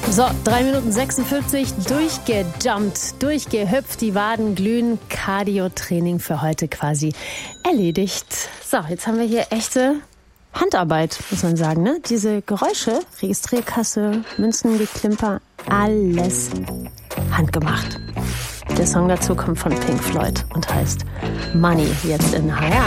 So, 3 Minuten 46, durchgejumpt, durchgehüpft, die Waden glühen, Cardio-Training für heute quasi erledigt. So, jetzt haben wir hier echte Handarbeit, muss man sagen, ne? Diese Geräusche, Registrierkasse, Münzengeklimper, alles handgemacht. Der Song dazu kommt von Pink Floyd und heißt Money, jetzt in HR.